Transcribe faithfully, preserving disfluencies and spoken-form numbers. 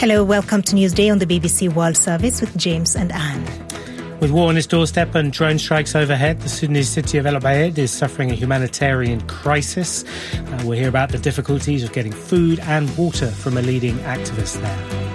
Hello, welcome to Newsday on the B B C World Service with James and Anne. With war on its doorstep and drone strikes overhead, the Sudanese city of El Obeid is suffering a humanitarian crisis. Uh, we'll hear about the difficulties of getting food and water from a leading activist there.